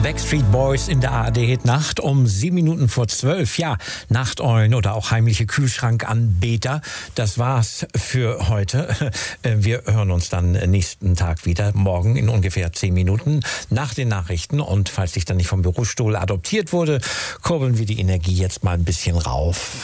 Backstreet Boys in der ARD-Hit-Nacht um 7 Minuten vor 12. Ja, Nachteulen oder auch heimliche Kühlschrankanbeter. Das war's für heute. Wir hören uns dann nächsten Tag wieder, morgen in ungefähr 10 Minuten nach den Nachrichten. Und falls ich dann nicht vom Bürostuhl adoptiert wurde, kurbeln wir die Energie jetzt mal ein bisschen rauf.